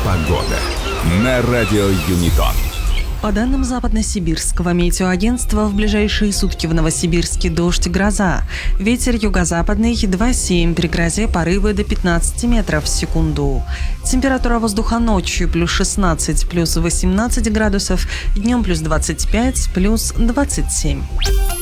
Погода на радио Юнитон. По данным Западно-Сибирского метеоагентства, в ближайшие сутки в Новосибирске дождь и гроза. Ветер юго-западный 2,7, при грозе порывы до 15 метров в секунду. Температура воздуха ночью плюс 16, плюс 18 градусов, днем плюс 25, плюс 27.